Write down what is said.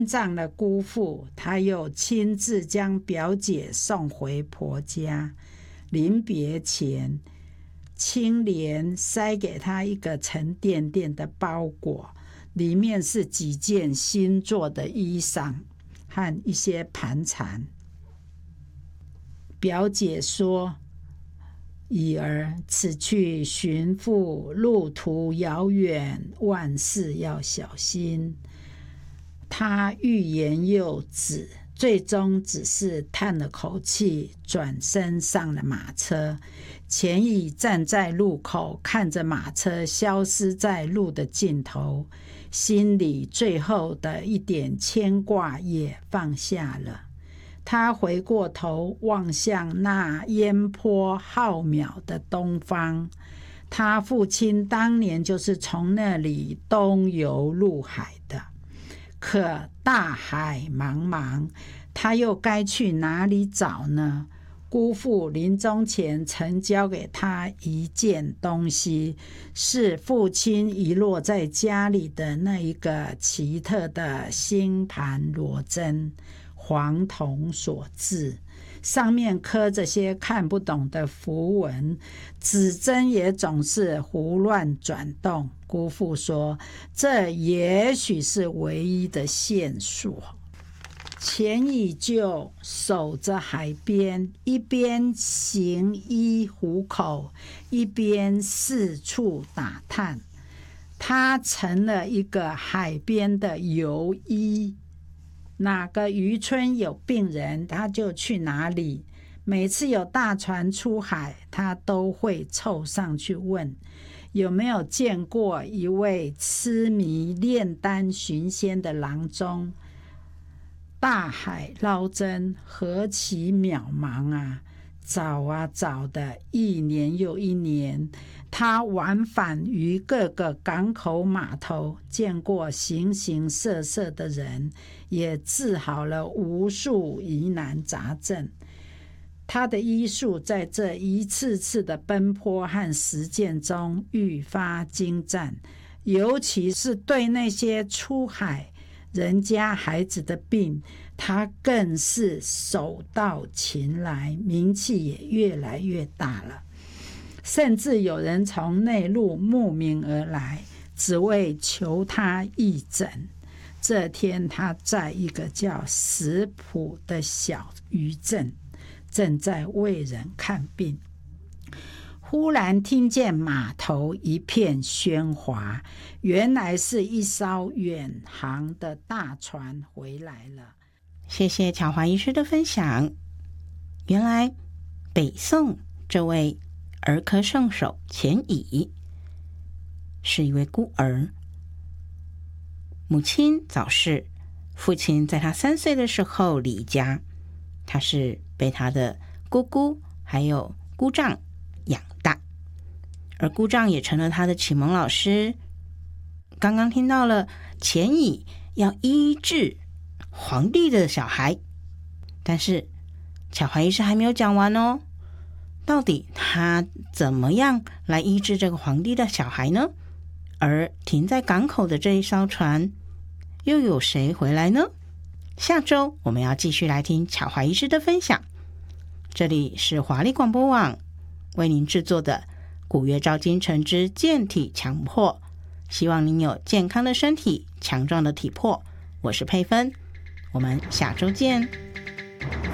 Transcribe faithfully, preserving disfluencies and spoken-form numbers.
葬了姑父，他又亲自将表姐送回婆家。临别前，青莲塞给他一个沉甸甸的包裹，里面是几件新做的衣裳和一些盘缠。表姐说：“乙儿，此去寻父，路途遥远，万事要小心。”他欲言又止，最终只是叹了口气，转身上了马车。钱乙站在路口，看着马车消失在路的尽头，心里最后的一点牵挂也放下了。他回过头望向那烟波浩渺的东方，他父亲当年就是从那里东游入海的。可大海茫茫，他又该去哪里找呢？姑父临终前曾交给他一件东西，是父亲遗落在家里的那一个奇特的星盘罗针，黄铜所制，上面刻着些看不懂的符文，指针也总是胡乱转动。姑父说，这也许是唯一的线索。钱乙就守着海边，一边行医糊口，一边四处打探。他成了一个海边的游医，哪个渔村有病人，他就去哪里。每次有大船出海，他都会凑上去问，有没有见过一位痴迷炼丹寻仙的郎中。大海捞针何其渺茫啊，找啊找的一年又一年，他往返于各个港口码头，见过形形色色的人，也治好了无数疑难杂症。他的医术在这一次次的奔波和实践中愈发精湛，尤其是对那些出海人家孩子的病，他更是手到擒来，名气也越来越大了。甚至有人从内陆慕名而来，只为求他义诊。这天他在一个叫石浦的小渔镇，正在为人看病，忽然听见码头一片喧哗，原来是一艘远航的大船回来了。 谢谢巧华医师的分享。原来北宋这位儿科圣手钱乙是一位孤儿，母亲早逝，父亲在他三岁的时候离家，他是被他的姑姑还有姑丈养大，而姑丈也成了他的启蒙老师。刚刚听到了钱乙要医治皇帝的小孩，但是巧华医师还没有讲完哦。到底他怎么样来医治这个皇帝的小孩呢？而停在港口的这一艘船，又有谁回来呢？下周我们要继续来听巧华医师的分享。这里是华丽广播网为您制作的古月照今晨之健体强迫，希望您有健康的身体，强壮的体魄。我是佩芬，我们下周见。